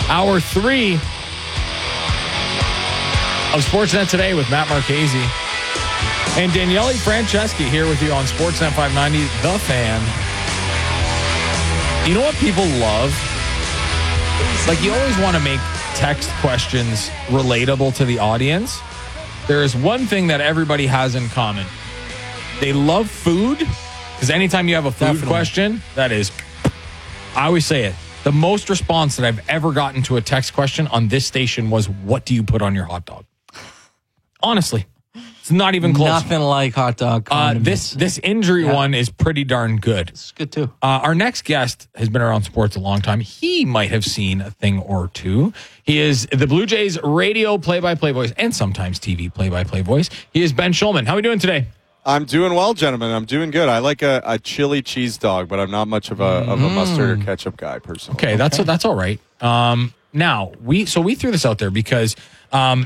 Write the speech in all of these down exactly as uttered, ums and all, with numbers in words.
Hour three of Sportsnet Today with Matt Marchese and Daniele Franceschi here with you on Sportsnet five ninety, The Fan. You know what people love? Like, you always want to make text questions relatable to the audience. There is one thing that everybody has in common. They love food, because anytime you have a food Definitely. question, that is, I always say it, the most response that I've ever gotten to a text question on this station was, what do you put on your hot dog? Honestly, it's not even close. Nothing like hot dog Uh, condiments. this this injury Yeah. one is pretty darn good. It's good, too. Uh, our next guest has been around sports a long time. He might have seen a thing or two. He is the Blue Jays radio play-by-play voice and sometimes T V play-by-play voice. He is Ben Schulman. How are we doing today? I'm doing well, gentlemen. I'm doing good. I like a, a chili cheese dog, but I'm not much of a of a mustard or ketchup guy personally. Okay, that's that's all right. Um, now we so we threw this out there because um,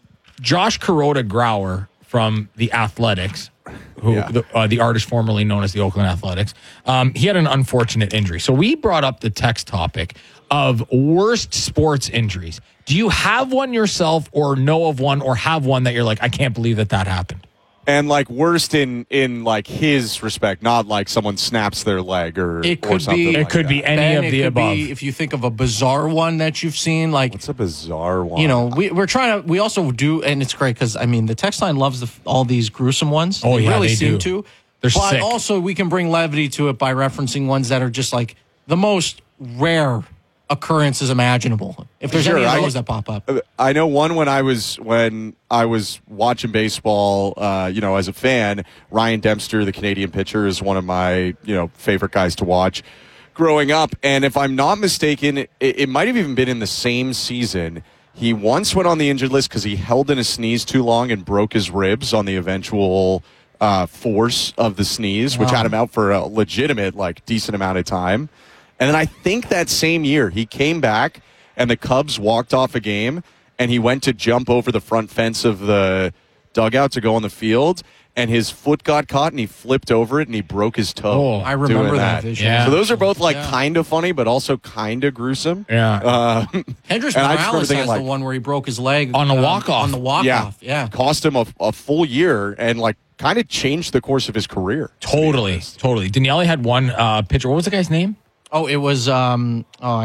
Josh Kuroda Grauer from the Athletics, who Yeah. the, uh, the artist formerly known as the Oakland Athletics, um, he had an unfortunate injury. So we brought up the text topic of worst sports injuries. Do you have one yourself, or know of one, or have one that you're like, I can't believe that that happened? And like worst in in like his respect, not like someone snaps their leg or It or could something be- It like could be that. any Ben, of it the could above. be, if you think of a bizarre one that you've seen, like, It's a bizarre one. you know, we, we're trying to, we also do, and it's great because, I mean, the text line loves the, all these gruesome ones. Oh, they yeah, really they seem do. to. They're but sick. also, we can bring levity to it by referencing ones that are just like the most rare occurrences imaginable. If there's Sure, any of I- those that pop up. I know one when I was when I was watching baseball. Uh, you know, as a fan, Ryan Dempster, the Canadian pitcher, is one of my you know favorite guys to watch growing up. And if I'm not mistaken, it, it might have even been in the same season. He once went on the injured list because he held in a sneeze too long and broke his ribs on the eventual uh, force of the sneeze, which Wow. had him out for a legitimate, like, decent amount of time. And then I think that same year he came back and the Cubs walked off a game and he went to jump over the front fence of the dugout to go on the field and his foot got caught and he flipped over it and he broke his toe. Oh, I remember doing that that. visual. Yeah. So those are both like Yeah. kind of funny but also kind of gruesome. Yeah. Uh, Hendricks and I just remember Morales thinking, has like, the one where he broke his leg On the um, walk-off. On the walk-off, yeah. Cost him a, a full year and like kind of changed the course of his career. to be Totally, honest. totally. Daniele had one uh, pitcher. What was the guy's name? Oh, it was, um, oh,